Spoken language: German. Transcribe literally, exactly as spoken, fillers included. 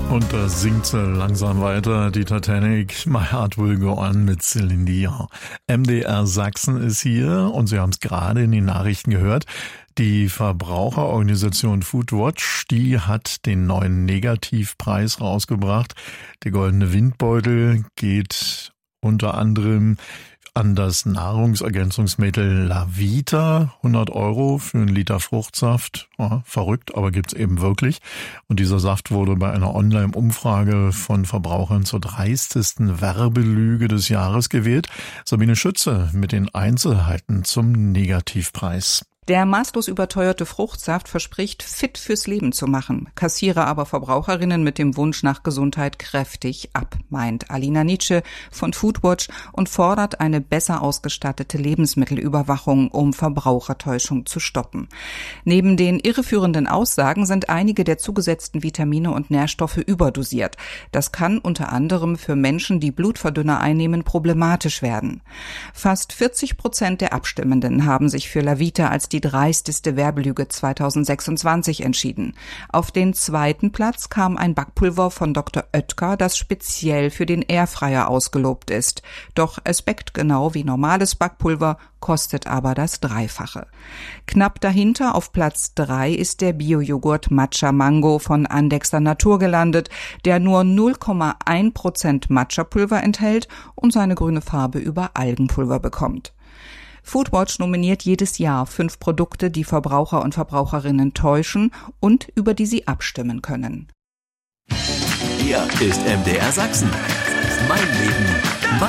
Und da singt sie langsam weiter, die Titanic, My Heart Will Go On mit Celine Dion. M D R Sachsen ist hier und Sie haben es gerade in den Nachrichten gehört. Die Verbraucherorganisation Foodwatch, die hat den neuen Negativpreis rausgebracht. Der goldene Windbeutel geht unter anderem an das Nahrungsergänzungsmittel Lavita, hundert Euro für einen Liter Fruchtsaft. Ja, verrückt, aber gibt's eben wirklich. Und dieser Saft wurde bei einer Online-Umfrage von Verbrauchern zur dreistesten Werbelüge des Jahres gewählt. Sabine Schütze mit den Einzelheiten zum Negativpreis. Der maßlos überteuerte Fruchtsaft verspricht, fit fürs Leben zu machen, kassiere aber Verbraucherinnen mit dem Wunsch nach Gesundheit kräftig ab, meint Alina Nietzsche von Foodwatch und fordert eine besser ausgestattete Lebensmittelüberwachung, um Verbrauchertäuschung zu stoppen. Neben den irreführenden Aussagen sind einige der zugesetzten Vitamine und Nährstoffe überdosiert. Das kann unter anderem für Menschen, die Blutverdünner einnehmen, problematisch werden. Fast vierzig Prozent der Abstimmenden haben sich für Lavita als die dreisteste Werbelüge zweitausendsechsundzwanzig entschieden. Auf den zweiten Platz kam ein Backpulver von Doktor Oetker, das speziell für den Airfryer ausgelobt ist. Doch es backt genau wie normales Backpulver, kostet aber das Dreifache. Knapp dahinter auf Platz drei ist der Bio-Joghurt Matcha Mango von Andexer Natur gelandet, der nur null Komma eins Prozent Matcha-Pulver enthält und seine grüne Farbe über Algenpulver bekommt. Foodwatch nominiert jedes Jahr fünf Produkte, die Verbraucher und Verbraucherinnen täuschen und über die sie abstimmen können. Hier ist M D R Sachsen. Mein Leben.